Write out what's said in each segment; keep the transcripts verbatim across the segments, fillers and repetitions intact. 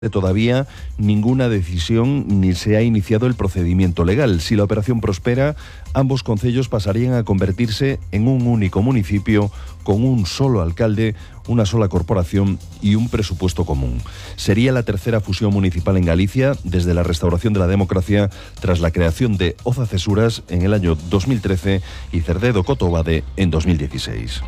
Todavía ninguna decisión ni se ha iniciado el procedimiento legal. Si la operación prospera, ambos concellos pasarían a convertirse en un único municipio con un solo alcalde, una sola corporación y un presupuesto común. Sería la tercera fusión municipal en Galicia desde la restauración de la democracia tras la creación de Oza-Cesuras en el año dos mil trece y Cerdedo-Cotobade en dos mil dieciséis.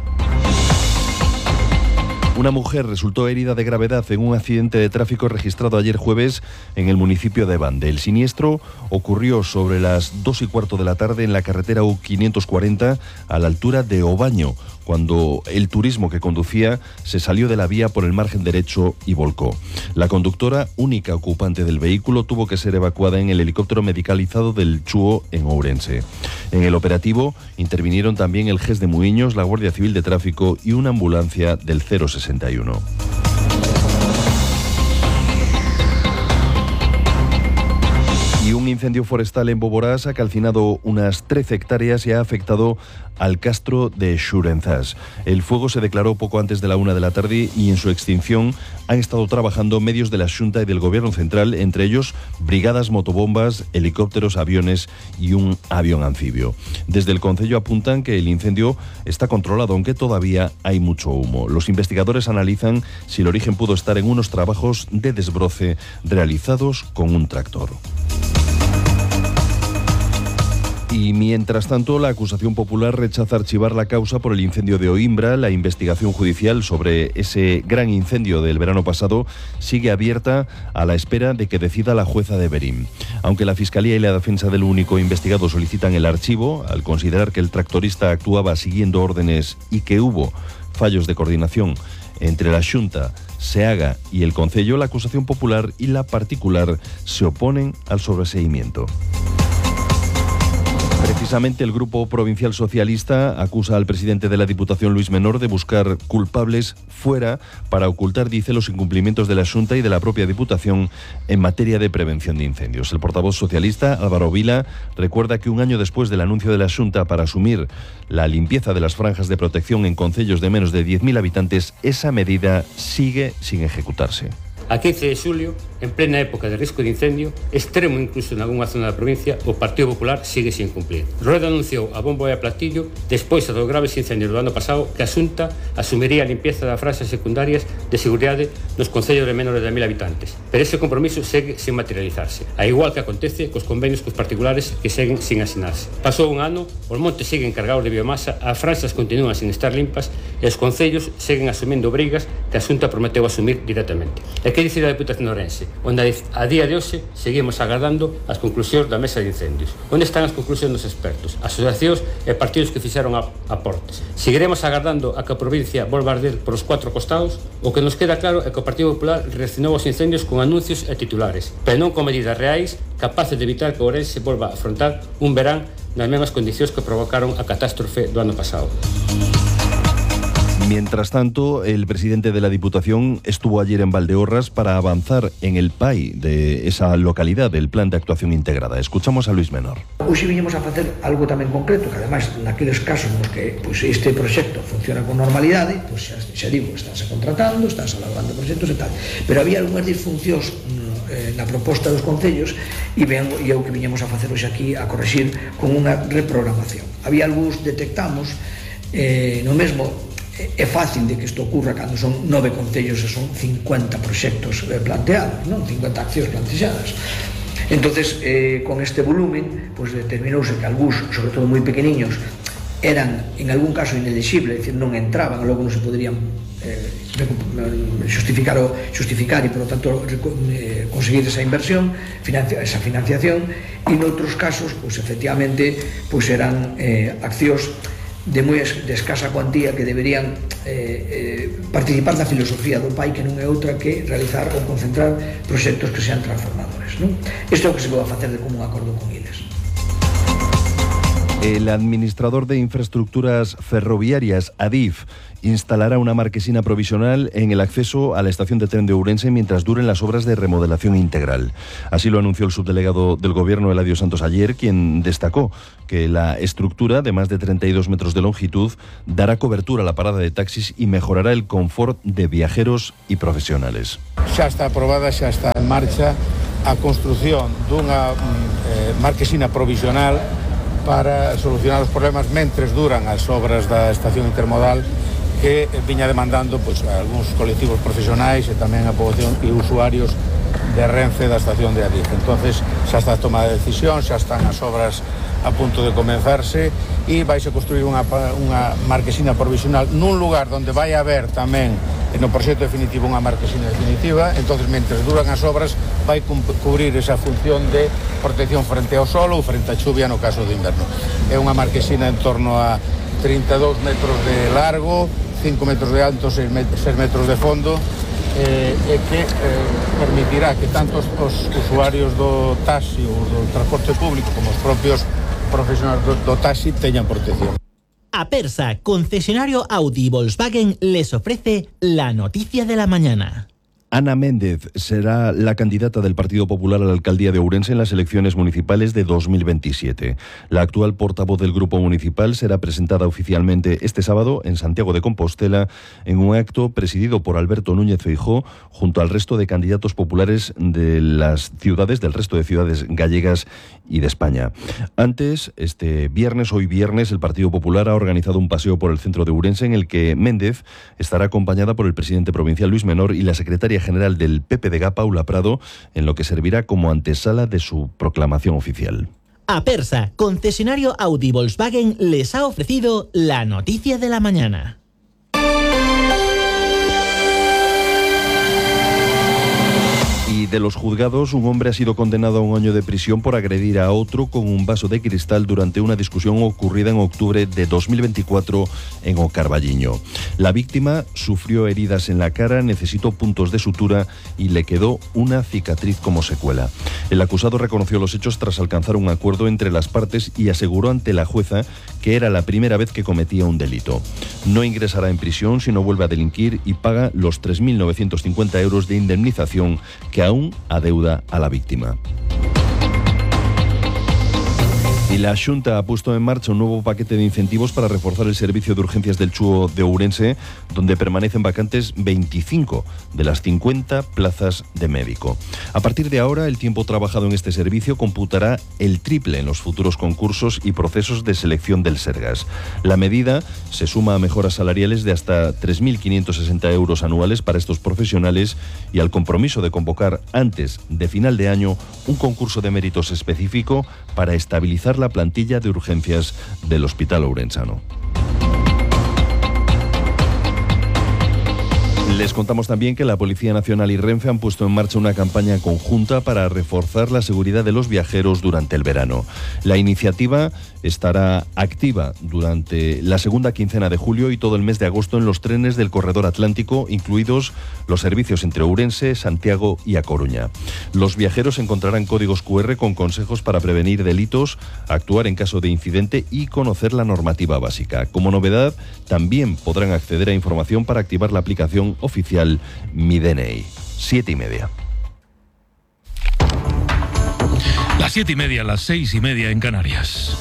Una mujer resultó herida de gravedad en un accidente de tráfico registrado ayer jueves en el municipio de Bande. El siniestro ocurrió sobre las dos y cuarto de la tarde en la carretera U quinientos cuarenta a la altura de Obaño, cuando el turismo que conducía se salió de la vía por el margen derecho y volcó. La conductora, única ocupante del vehículo, tuvo que ser evacuada en el helicóptero medicalizado del Chúo en Ourense. En el operativo intervinieron también el G E S de Muiños, la Guardia Civil de Tráfico y una ambulancia del cero sesenta y uno. Y un incendio forestal en Boborás ha calcinado unas trece hectáreas y ha afectado al castro de Xurenzás. El fuego se declaró poco antes de la una de la tarde y en su extinción han estado trabajando medios de la Xunta y del Gobierno Central, entre ellos brigadas motobombas, helicópteros, aviones y un avión anfibio. Desde el concello apuntan que el incendio está controlado, aunque todavía hay mucho humo. Los investigadores analizan si el origen pudo estar en unos trabajos de desbroce realizados con un tractor. Y mientras tanto, la acusación popular rechaza archivar la causa por el incendio de Oimbra. La investigación judicial sobre ese gran incendio del verano pasado sigue abierta a la espera de que decida la jueza de Verín. Aunque la Fiscalía y la defensa del único investigado solicitan el archivo, al considerar que el tractorista actuaba siguiendo órdenes y que hubo fallos de coordinación entre la Xunta, Seaga y el concello, la acusación popular y la particular se oponen al sobreseimiento. Precisamente el Grupo Provincial Socialista acusa al presidente de la Diputación, Luis Menor, de buscar culpables fuera para ocultar, dice, los incumplimientos de la Xunta y de la propia Diputación en materia de prevención de incendios. El portavoz socialista, Álvaro Vila, recuerda que un año después del anuncio de la Xunta para asumir la limpieza de las franjas de protección en concellos de menos de diez mil habitantes, esa medida sigue sin ejecutarse. A quince de xulio, en plena época de risco de incendio, extremo incluso en algunha zona da provincia, o Partido Popular sigue sin cumplir. Rueda anunciou a bombo e a platillo, despois dos graves incendios do ano pasado, que a Xunta asumiría a limpieza das franxas secundarias de seguridade nos concellos de menores de mil habitantes. Pero ese compromiso segue sin materializarse, a igual que acontece cos convenios cos particulares que seguen sin asinarse. Pasou un ano, os montes siguen cargados de biomasa, as franxas continúan sin estar limpas e os concellos seguen asumindo obrigas que a Xunta prometeu asumir directamente. E que dicir a Deputación de Ourense, onde a día de hoxe seguimos agardando as conclusións da mesa de incendios. Onde están as conclusións dos expertos, asociacións e partidos que fixeron aportes? Seguiremos agardando a que a provincia volva a arder por os cuatro costados? O que nos queda claro é que o Partido Popular reaccionou aos incendios con anuncios e titulares, pero non con medidas reais capaces de evitar que Ourense volva a afrontar un verán nas mesmas condicións que provocaron a catástrofe do ano pasado. Mientras tanto, el presidente de la Diputación estuvo ayer en Valdeorras para avanzar en el P A I de esa localidad del Plan de Actuación Integrada. Escuchamos a Luis Menor. Hoxe viñemos a facer algo tamén concreto, que ademais, naqueles casos nos que pues, este proxecto funciona con normalidade, pues, xa, xa digo, estánse contratando, estánse elaborando proxectos e tal, pero había algunhas disfuncións eh, na proposta dos concellos e ben, e o que viñemos a facer hoxe aquí a corregir con unha reprogramación. Había algúns detectamos eh, no mesmo. É fácil de que isto ocurra cando son nove concellos e son cincuenta proxectos planteados, non? cincuenta accións planteadas. Entonces, eh, con este volumen, pues, determinouse que algúns, sobre todo moi pequeniños, eran, en algún caso, inelexibles, é dicir, non entraban, logo non se poderían eh, justificar, o, justificar e, por lo tanto, eh, conseguir esa inversión, financia, esa financiación, e noutros casos, pues, efectivamente, pues, eran eh, accións de moi de escasa cuantía que deberían eh, eh, participar da filosofía do P A I, que non é outra que realizar ou concentrar proxectos que sean transformadores, non? Isto é o que se pode facer de común acordo con eles. El administrador de infraestructuras ferroviarias, Adif, instalará una marquesina provisional en el acceso a la estación de tren de Ourense mientras duren las obras de remodelación integral. Así lo anunció el subdelegado del Gobierno, Eladio Santos, ayer, quien destacó que la estructura, de más de treinta y dos metros de longitud, dará cobertura a la parada de taxis y mejorará el confort de viajeros y profesionales. Xa está aprobada, xa está en marcha a construción dunha eh, marquesina provisional para solucionar os problemas mentres duran as obras da estación intermodal que viña demandando pois, algúns colectivos profesionais e tamén a poboación e usuarios de Renfe da estación de Adif. Entonces xa está tomada a decisión, xa están as obras a punto de comenzarse e vais a construir unha, unha marquesina provisional nun lugar onde vai haber tamén no proxecto definitivo unha marquesina definitiva. Entonces, mentre duran as obras, vai cubrir esa función de protección frente ao solo ou frente á chuvia no caso de inverno. É unha marquesina en torno a trinta e dous metros de largo, cinco metros de alto, seis metros de fondo, eh, e que eh, permitirá que tanto os, os usuarios do taxi ou do transporte público como os propios profesionales do, do taxi teñan protección. Apersa, concesionario Audi y Volkswagen, les ofrece la noticia de la mañana. Ana Méndez será la candidata del Partido Popular a la alcaldía de Ourense en las elecciones municipales de dos mil veintisiete. La actual portavoz del grupo municipal será presentada oficialmente este sábado en Santiago de Compostela en un acto presidido por Alberto Núñez Feijóo junto al resto de candidatos populares de las ciudades, del resto de ciudades gallegas y de España. Antes, este viernes, hoy viernes, el Partido Popular ha organizado un paseo por el centro de Ourense en el que Méndez estará acompañada por el presidente provincial Luis Menor y la secretaria general del P P D G, Paula Prado, en lo que servirá como antesala de su proclamación oficial. Apersa, concesionario Audi y Volkswagen, les ha ofrecido la noticia de la mañana. Y de los juzgados, un hombre ha sido condenado a un año de prisión por agredir a otro con un vaso de cristal durante una discusión ocurrida en octubre de dos mil veinticuatro en O Carballiño. La víctima sufrió heridas en la cara, necesitó puntos de sutura y le quedó una cicatriz como secuela. El acusado reconoció los hechos tras alcanzar un acuerdo entre las partes y aseguró ante la jueza que era la primera vez que cometía un delito. No ingresará en prisión si no vuelve a delinquir y paga los tres mil novecientos cincuenta euros de indemnización que aún adeuda a la víctima. Y la Xunta ha puesto en marcha un nuevo paquete de incentivos para reforzar el servicio de urgencias del Chúo de Ourense, donde permanecen vacantes veinticinco de las cincuenta plazas de médico. A partir de ahora, el tiempo trabajado en este servicio computará el triple en los futuros concursos y procesos de selección del Sergas. La medida se suma a mejoras salariales de hasta tres mil quinientos sesenta euros anuales para estos profesionales y al compromiso de convocar antes de final de año un concurso de méritos específico para estabilizar la plantilla de urgencias del Hospital Ourensano. Les contamos también que la Policía Nacional y Renfe han puesto en marcha una campaña conjunta para reforzar la seguridad de los viajeros durante el verano. La iniciativa estará activa durante la segunda quincena de julio y todo el mes de agosto en los trenes del Corredor Atlántico, incluidos los servicios entre Ourense, Santiago y A Coruña. Los viajeros encontrarán códigos cu erre con consejos para prevenir delitos, actuar en caso de incidente y conocer la normativa básica. Como novedad, también podrán acceder a información para activar la aplicación oficial Mi D N I. Siete y media. Las siete y media, las seis y media en Canarias.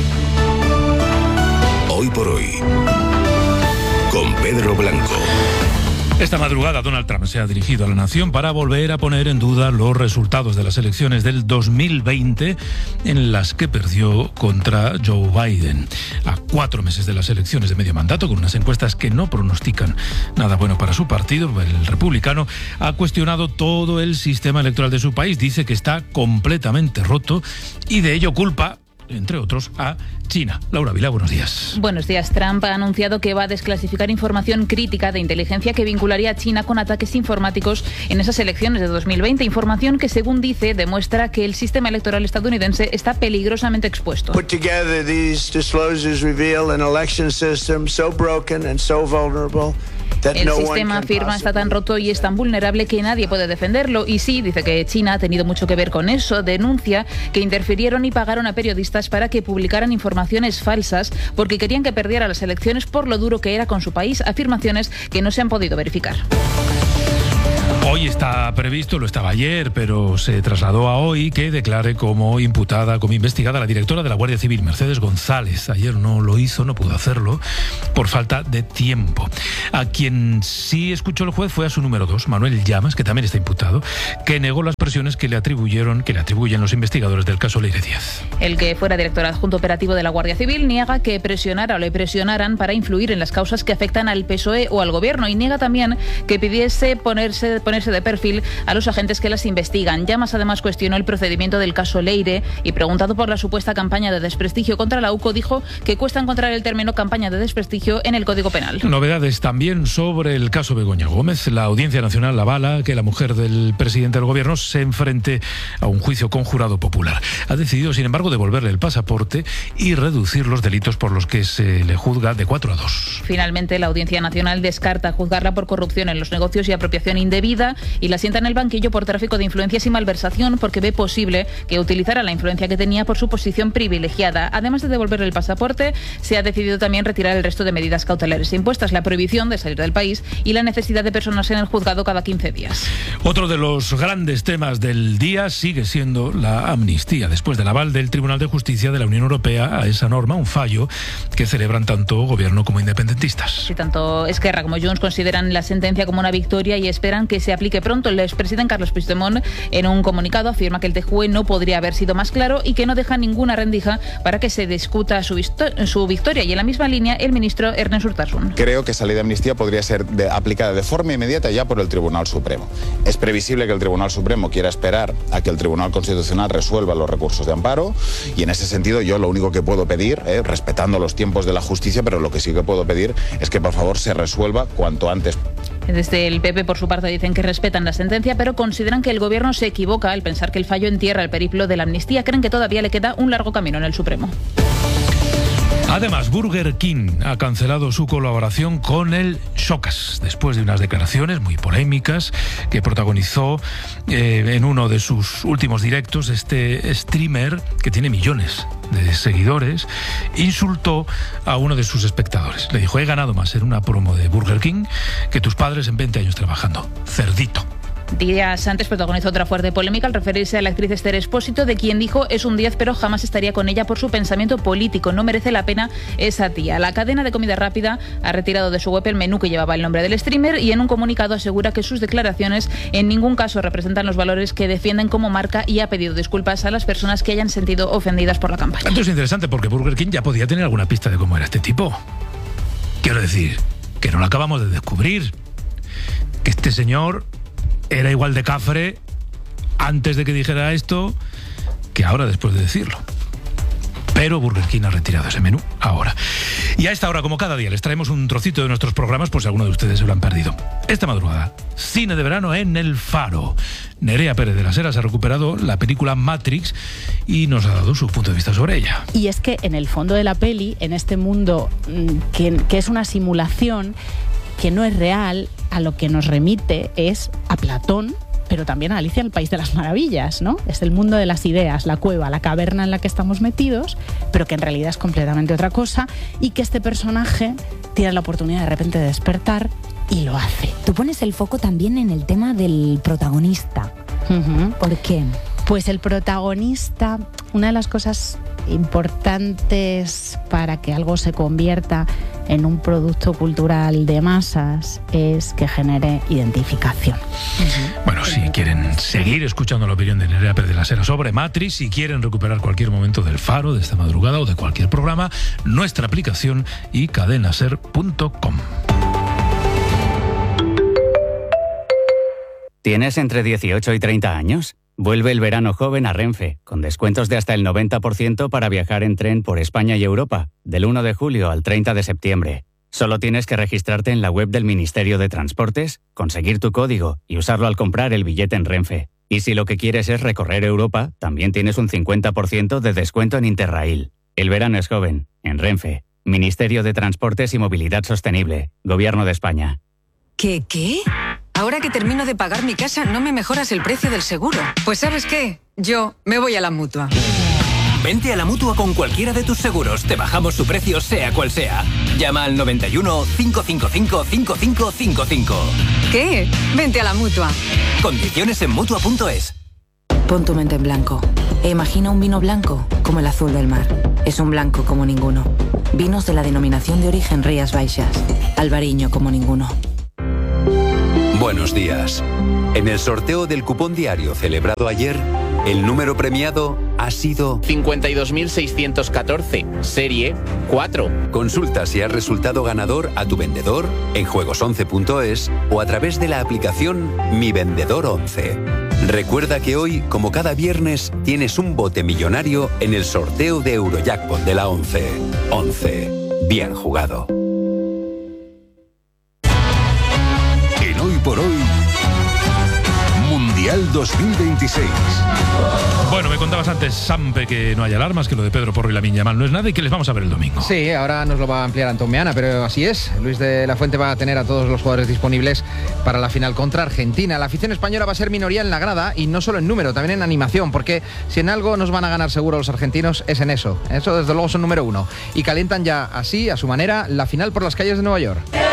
Hoy por hoy, con Pedro Blanco. Esta madrugada Donald Trump se ha dirigido a la nación para volver a poner en duda los resultados de las elecciones del dos mil veinte en las que perdió contra Joe Biden. A cuatro meses de las elecciones de medio mandato, con unas encuestas que no pronostican nada bueno para su partido, el republicano, ha cuestionado todo el sistema electoral de su país. Dice que está completamente roto y de ello culpa, entre otros, a China. Laura Vila, buenos días. Buenos días. Trump ha anunciado que va a desclasificar información crítica de inteligencia que vincularía a China con ataques informáticos en esas elecciones de dos mil veinte. Información que, según dice, demuestra que el sistema electoral estadounidense está peligrosamente expuesto. Put together these disclosures reveal an election system so broken and so vulnerable El sistema, afirma, está tan roto y es tan vulnerable que nadie puede defenderlo. Y sí, dice que China ha tenido mucho que ver con eso. Denuncia que interfirieron y pagaron a periodistas para que publicaran informaciones falsas porque querían que perdiera las elecciones por lo duro que era con su país. Afirmaciones que no se han podido verificar. Hoy está previsto, lo estaba ayer, pero se trasladó a hoy que declare como imputada, como investigada la directora de la Guardia Civil, Mercedes González. Ayer no lo hizo, no pudo hacerlo por falta de tiempo. A quien sí escuchó el juez fue a su número dos, Manuel Llamas, que también está imputado, que negó las presiones que le atribuyeron, que le atribuyen los investigadores del caso Leire Díaz. El que fuera director adjunto operativo de la Guardia Civil niega que presionara o le presionaran para influir en las causas que afectan al P S O E o al gobierno, y niega también que pidiese ponerse, ponerse de perfil a los agentes que las investigan. Llamas además cuestionó el procedimiento del caso Leire y, preguntado por la supuesta campaña de desprestigio contra la U C O, dijo que cuesta encontrar el término campaña de desprestigio en el Código Penal. Novedades también sobre el caso Begoña Gómez. La Audiencia Nacional avala que la mujer del presidente del gobierno se enfrente a un juicio con jurado popular. Ha decidido, sin embargo, devolverle el pasaporte y reducir los delitos por los que se le juzga de cuatro a dos. Finalmente, la Audiencia Nacional descarta juzgarla por corrupción en los negocios y apropiación indebida y la sienta en el banquillo por tráfico de influencias y malversación porque ve posible que utilizara la influencia que tenía por su posición privilegiada. Además de devolverle el pasaporte, se ha decidido también retirar el resto de medidas cautelares impuestas, la prohibición de salir del país y la necesidad de personarse en el juzgado cada quince días. Otro de los grandes temas del día sigue siendo la amnistía, después del aval del Tribunal de Justicia de la Unión Europea a esa norma, un fallo que celebran tanto gobierno como independentistas. Sí, tanto Esquerra como Junts consideran la sentencia como una victoria y esperan que se aplique pronto. El expresidente Carlos Puigdemont, en un comunicado, afirma que el T J U E no podría haber sido más claro y que no deja ninguna rendija para que se discuta su, su victoria. Y en la misma línea, el ministro Ernest Urtasun. Creo que esa ley de amnistía podría ser de, aplicada de forma inmediata ya por el Tribunal Supremo. Es previsible que el Tribunal Supremo quiera esperar a que el Tribunal Constitucional resuelva los recursos de amparo y en ese sentido yo lo único que puedo pedir, eh, respetando los tiempos de la justicia, pero lo que sí que puedo pedir es que por favor se resuelva cuanto antes. Desde el P P, por su parte, dicen que respetan la sentencia, pero consideran que el gobierno se equivoca al pensar que el fallo entierra el periplo de la amnistía. Creen que todavía le queda un largo camino en el Supremo. Además, Burger King ha cancelado su colaboración con el Showcase después de unas declaraciones muy polémicas que protagonizó eh, en uno de sus últimos directos. Este streamer, que tiene millones de seguidores, insultó a uno de sus espectadores. Le dijo: he ganado más en una promo de Burger King que tus padres en veinte años trabajando. Cerdito. Días antes protagonizó otra fuerte polémica al referirse a la actriz Esther Expósito, de quien dijo es un diez pero jamás estaría con ella por su pensamiento político. No merece la pena esa tía. La cadena de comida rápida ha retirado de su web el menú que llevaba el nombre del streamer y en un comunicado asegura que sus declaraciones en ningún caso representan los valores que defienden como marca y ha pedido disculpas a las personas que hayan sentido ofendidas por la campaña. Esto es interesante porque Burger King ya podía tener alguna pista de cómo era este tipo. Quiero decir, que no lo acabamos de descubrir. Que este señor era igual de cafre antes de que dijera esto que ahora después de decirlo. Pero Burger King ha retirado ese menú ahora. Y a esta hora, como cada día, les traemos un trocito de nuestros programas por si alguno de ustedes se lo han perdido. Esta madrugada, cine de verano en El Faro. Nerea Pérez de las Heras ha recuperado la película Matrix y nos ha dado su punto de vista sobre ella. Y es que en el fondo de la peli, en este mundo que, que es una simulación, que no es real, a lo que nos remite es a Platón, pero también a Alicia en el País de las Maravillas, ¿no? Es el mundo de las ideas, la cueva, la caverna en la que estamos metidos, pero que en realidad es completamente otra cosa y que este personaje tiene la oportunidad de repente de despertar y lo hace. Tú pones el foco también en el tema del protagonista. Uh-huh. ¿Por qué? Pues el protagonista, una de las cosas importantes para que algo se convierta en un producto cultural de masas es que genere identificación. Uh-huh. Bueno, si quieren seguir escuchando la opinión de Nerea Pérez de las Heras sobre Matrix, si quieren recuperar cualquier momento del Faro, de esta madrugada o de cualquier programa, nuestra aplicación y cadenaser punto com. ¿Tienes entre dieciocho y treinta años? Vuelve el verano joven a Renfe, con descuentos de hasta el noventa por ciento para viajar en tren por España y Europa, del uno de julio al treinta de septiembre. Solo tienes que registrarte en la web del Ministerio de Transportes, conseguir tu código y usarlo al comprar el billete en Renfe. Y si lo que quieres es recorrer Europa, también tienes un cincuenta por ciento de descuento en Interrail. El verano es joven, en Renfe. Ministerio de Transportes y Movilidad Sostenible, Gobierno de España. ¿Qué qué? Ahora que termino de pagar mi casa, ¿no me mejoras el precio del seguro? Pues ¿sabes qué? Yo me voy a la Mutua. Vente a la Mutua con cualquiera de tus seguros. Te bajamos su precio sea cual sea. Llama al noventa y uno, cinco cinco cinco, cinco cinco cinco cinco. ¿Qué? Vente a la Mutua. Condiciones en Mutua punto es. Pon tu mente en blanco e imagina un vino blanco como el azul del mar. Es un blanco como ninguno. Vinos de la denominación de origen Rías Baixas. Albariño como ninguno. Buenos días. En el sorteo del cupón diario celebrado ayer, el número premiado ha sido cincuenta y dos mil seiscientos catorce, serie cuatro. Consulta si has resultado ganador a tu vendedor en juegos once punto es o a través de la aplicación Mi Vendedor once. Recuerda que hoy, como cada viernes, tienes un bote millonario en el sorteo de Eurojackpot de la once. once. Bien jugado. En Hoy por Hoy, Mundial dos mil veintiséis. Bueno, me contabas antes, Sampe, que no hay alarmas, que lo de Pedro Porro y Lamine Yamal no es nada y que les vamos a ver el domingo. Sí, ahora nos lo va a ampliar Antón Meana, pero así es. Luis de la Fuente va a tener a todos los jugadores disponibles para la final contra Argentina. La afición española va a ser minoría en la grada y no solo en número, también en animación, porque si en algo nos van a ganar seguro los argentinos es en eso. Eso desde luego son número uno. Y calientan ya así, a su manera, la final por las calles de Nueva York.